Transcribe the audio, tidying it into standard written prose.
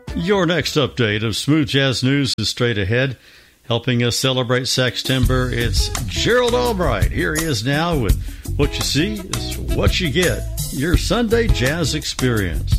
Your next update of Smooth Jazz News is straight ahead. Helping us celebrate Sextember, it's Gerald Albright. Here he is now with What You See is What You Get, your Sunday jazz experience.